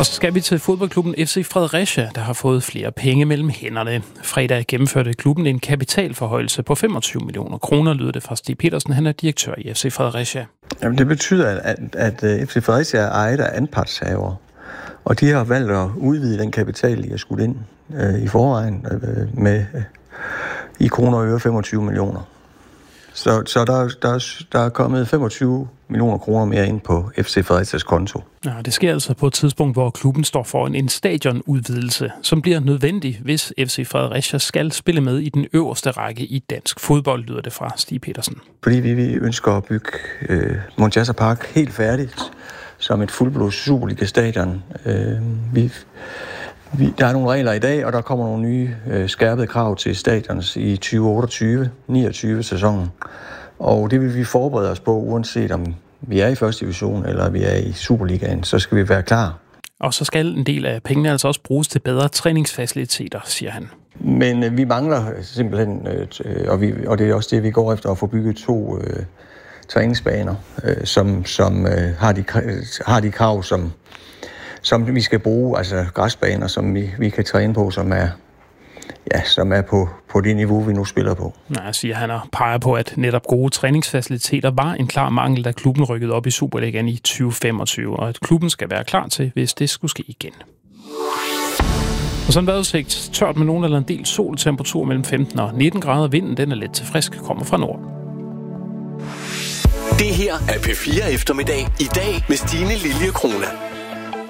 Og så skal vi til fodboldklubben FC Fredericia, der har fået flere penge mellem hænderne. Fredag gennemførte klubben en kapitalforhøjelse på 25 millioner kroner, lyder det fra Stig Petersen. Han er direktør i FC Fredericia. Jamen, det betyder, at FC Fredericia er ejet af anpartshavere, og de har valgt at udvide den kapital, de har skudt ind i forvejen med i kroner og øre 25 millioner. Så der er kommet 25 millioner kroner mere ind på FC Fredericias konto. Ja, det sker altså på et tidspunkt, hvor klubben står foran en stadionudvidelse, som bliver nødvendig, hvis FC Fredericia skal spille med i den øverste række i dansk fodbold, lyder det fra Stig Petersen. Fordi vi ønsker at bygge Montjasa Park helt færdigt som et fuldblods Superliga-stadion. Der er nogle regler i dag, og der kommer nogle nye skærpede krav til stadions i 2028-29 sæsonen. Og det vil vi forberede os på, uanset om vi er i første division eller vi er i Superligaen, så skal vi være klar. Og så skal en del af pengene altså også bruges til bedre træningsfaciliteter, siger han. Men vi mangler simpelthen, og det er også det, vi går efter, at få bygget 2 træningsbaner, som har de krav, som vi skal bruge, altså græsbaner, som vi kan træne på, som er på det niveau, vi nu spiller på. Nej, siger han, og peger på, at netop gode træningsfaciliteter var en klar mangel, da klubben rykkede op i Superligaen i 2025, og at klubben skal være klar til, hvis det skulle ske igen. Og sådan vejrudsigt, tørt med nogen eller en del sol, temperatur mellem 15 og 19 grader, vinden den er let til frisk, kommer fra nord. Det her er P4 Eftermiddag, i dag med Stine Lilje Krone.